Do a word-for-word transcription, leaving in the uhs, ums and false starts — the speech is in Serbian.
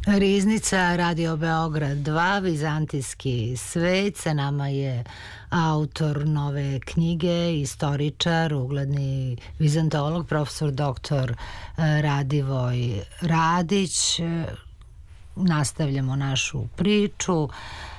Riznica Radio Beograd dva, Vizantijski svet. Sa nama je autor nove knjige, istoričar, ugledni vizantolog, profesor doktor Radivoj Radić. Nastavljamo našu priču.